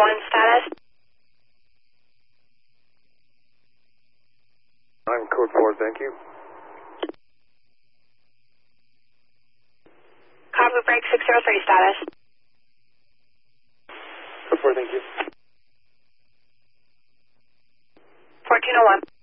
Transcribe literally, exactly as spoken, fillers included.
one status. I'm code four, thank you. Copy break six zero three status. Code four, thank you. fourteen oh one.